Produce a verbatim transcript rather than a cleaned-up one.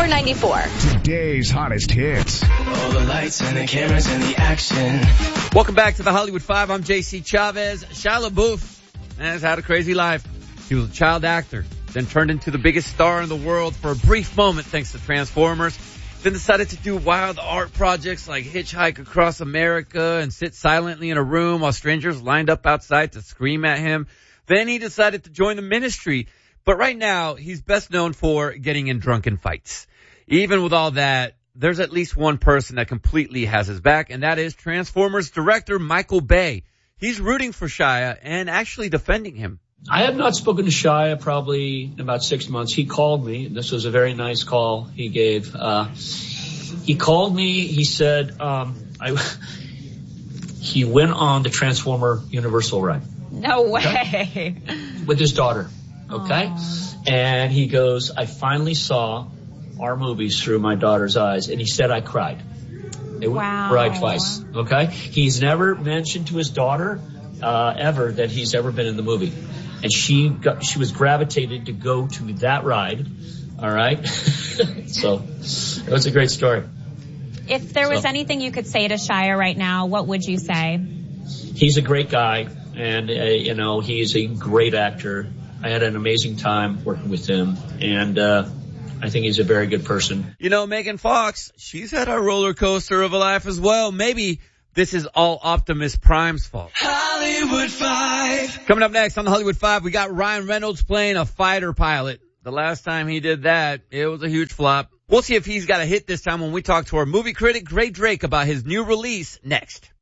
Power ninety-four. Today's hottest hits. All the lights and the cameras and the action. Welcome back to the Hollywood Five. I'm J C Chavez. Shia LaBeouf has had a crazy life. He was a child actor, then turned into the biggest star in the world for a brief moment thanks to Transformers. Then decided to do wild art projects like Hitchhike Across America and sit silently in a room while strangers lined up outside to scream at him. Then he decided to join the ministry. But right now, he's best known for getting in drunken fights. Even with all that, there's at least one person that completely has his back, and that is Transformers director Michael Bay. He's rooting for Shia and actually defending him. I have not spoken to Shia probably in about six months. He called me. This was a very nice call he gave. Uh, he called me. He said, um, I, he went on the Transformer Universal ride. No way. Okay? With his daughter. Okay. Aww. And he goes, I finally saw our movies through my daughter's eyes. And he said, I cried. It wow. cried twice. Okay. He's never mentioned to his daughter, uh, ever that he's ever been in the movie. And she got, she was gravitated to go to that ride. All right. So it was a great story. If there was so, anything you could say to Shia right now, what would you say? He's a great guy. And, uh, you know, he's a great actor. I had an amazing time working with him. And, uh, I think he's a very good person. You know, Megan Fox, she's had a roller coaster of a life as well. Maybe this is all Optimus Prime's fault. Hollywood Five. Coming up next on the Hollywood Five, we got Ryan Reynolds playing a fighter pilot. The last time he did that, it was a huge flop. We'll see if he's got a hit this time when we talk to our movie critic, Gray Drake, about his new release next.